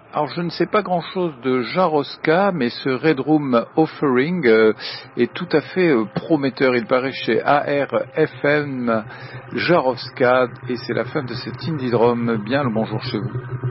Alors je ne sais pas grand-chose de Jaroska, mais ce Red Room Offering est tout à fait prometteur. Il paraît chez ARFM Jaroska et c'est la fin de cet Indie Drum. Bien le bonjour chez vous.